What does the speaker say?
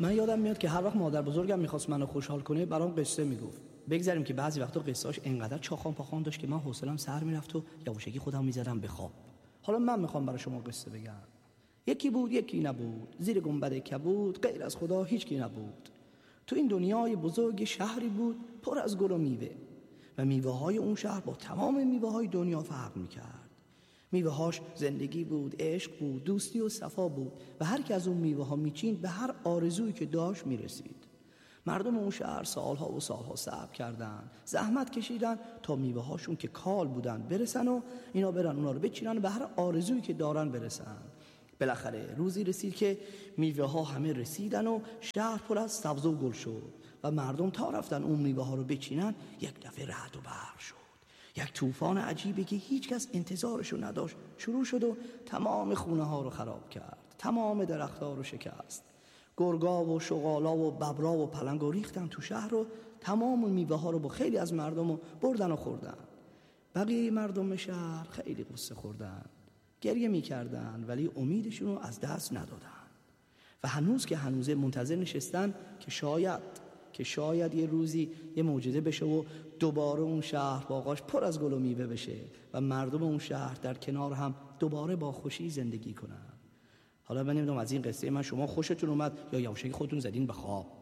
من یادم میاد که هر وقت مادر بزرگم میخواست منو خوشحال کنه برام قصه میگفت. بگذاریم که بعضی وقتا قصه‌اش انقدر چاخان پاخان داشت که من حوصله‌ام سر میرفت و یواشکی خودم میزدم به خواب. حالا من میخوام برای شما قصه بگم. یکی بود یکی نبود، زیر گنبد کبود غیر از خدا هیچ کی نبود. تو این دنیای بزرگ شهری بود پر از گل و میوه و میوه‌های اون شهر با تمام میوه‌های دنیا فرق می‌کرد. میوه‌هاش زندگی بود، عشق بود، دوستی و صفا بود و هر کی از اون میوه‌ها میچیند به هر آرزویی که داشت میرسید. مردم اون شهر سالها و سالها صبر کردن، زحمت کشیدن تا میوه‌هاشون که کال بودن برسن و اینا برن اونا رو بچینن و به هر آرزویی که دارن برسن. بالاخره روزی رسید که میوه‌ها همه رسیدن و شهر پر از سبز و گل شد و مردم تا رفتن اون میوه‌ها رو بچینن یک دفعه رعد و برق شد. یک طوفان عجیبی که هیچ کس انتظارشو نداشت شروع شد و تمام خونه‌ها رو خراب کرد، تمام درخت‌ها رو شکست. گرگا و شغالا و ببرا و پلنگا ریختن تو شهر و تمام میوه‌ها رو با خیلی از مردم رو بردن و خوردن. بقیه مردم شهر خیلی قصه خوردن، گریه می‌کردن ولی امیدشون رو از دست ندادن و هنوز که هنوزه منتظر نشستن که شاید یه روزی یه معجزه بشه و دوباره اون شهر باغاش پر از گل و میوه بشه و مردم اون شهر در کنار هم دوباره با خوشی زندگی کنن. حالا من نمیدونم از این قصه من شما خوشتون اومد یا یواشکی خودتون زدین به خواب.